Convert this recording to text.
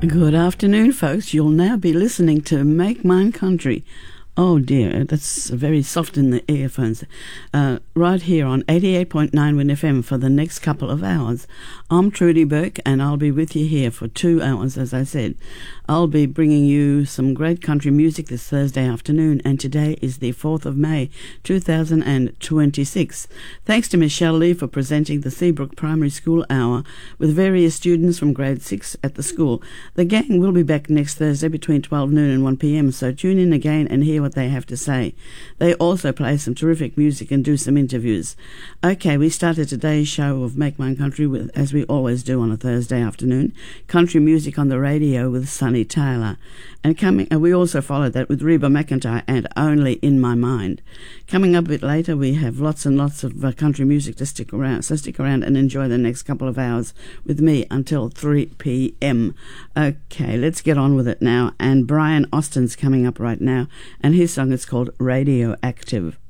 Good afternoon, folks. You'll now be listening to Make Mine Country. Oh dear, that's very soft in the earphones. Right here on 88.9 Win FM for the next couple of hours. I'm Trudy Burke and I'll be with you here for 2 hours, as I said. I'll be bringing you some great country music this Thursday afternoon, and today is the 4th of May 2026. Thanks to Michelle Lee for presenting the Seabrook Primary School Hour with various students from grade 6 at the school. The gang will be back next Thursday between 12 noon and 1 p.m, so tune in again and hear what they have to say. They also play some terrific music and do some interviews. Okay, we started today's show of Make Mine Country with, as we always do on a Thursday afternoon, country music on the radio with Sonny Taylor. And we also followed that with Reba McEntire and Only in My Mind. Coming up a bit later, we have lots and lots of country music to stick around. So stick around and enjoy the next couple of hours with me until 3 p.m. Okay, let's get on with it now. And Brian Austin's coming up right now, and his song is called Radioactive.